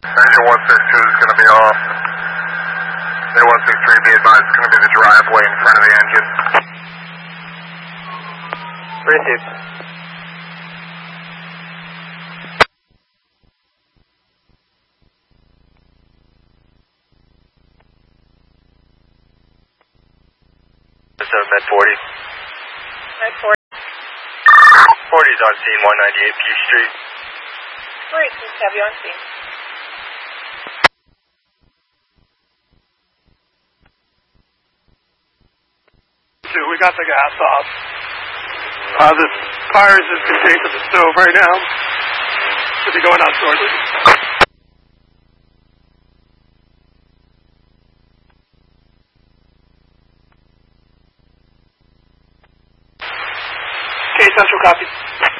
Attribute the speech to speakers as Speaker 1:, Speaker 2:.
Speaker 1: Engine 162 is going to be off. Bay 163, be advised, it's going to be the driveway in front of the engine.
Speaker 2: Received.
Speaker 3: Med 40.
Speaker 4: Med 40.
Speaker 3: 40 is on scene, 198 P Street.
Speaker 4: Great, please have you on scene.
Speaker 2: We got the gas off. The fire is just contained to the stove right now. Should be going out shortly. Okay, Central copy.